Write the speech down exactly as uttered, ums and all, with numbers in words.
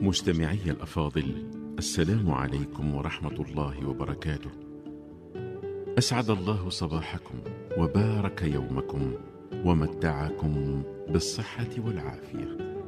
مستمعي الأفاضل، السلام عليكم ورحمة الله وبركاته. أسعد الله صباحكم وبارك يومكم ومتعكم بالصحة والعافية.